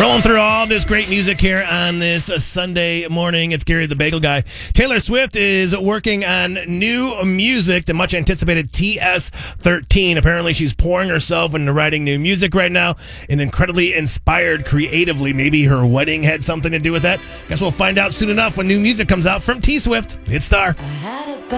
Going through all this great music here on this Sunday morning. It's Gary the Bagel Guy. Taylor Swift is working on new music, the much anticipated TS13. Apparently she's pouring herself into writing new music right now and incredibly inspired creatively. Maybe her wedding had something to do with that. Guess we'll find out soon enough when new music comes out from T Swift. Hit Star.